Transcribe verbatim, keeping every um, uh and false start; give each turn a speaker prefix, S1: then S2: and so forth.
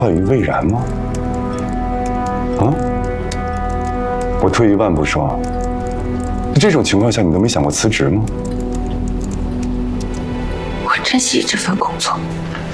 S1: 段誉魏然吗？啊？我退一万步说，这种情况下你都没想过辞职吗？
S2: 我珍惜这份工作。